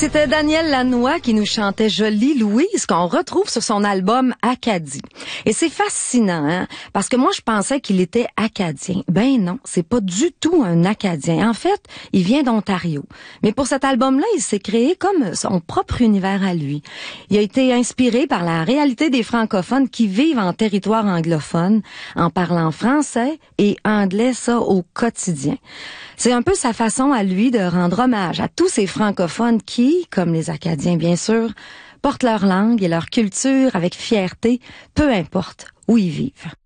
C'était Daniel Lanois qui nous chantait Jolie Louise, qu'on retrouve sur son album Acadie. Et c'est fascinant, hein, parce que moi, je pensais qu'il était acadien. Ben non, c'est pas du tout un Acadien. En fait, il vient d'Ontario. Mais pour cet album-là, il s'est créé comme son propre univers à lui. Il a été inspiré par la réalité des francophones qui vivent en territoire anglophone, en parlant français et anglais, ça, au quotidien. C'est un peu sa façon à lui de rendre hommage à tous ces francophones qui, comme les Acadiens bien sûr, portent leur langue et leur culture avec fierté, peu importe où ils vivent.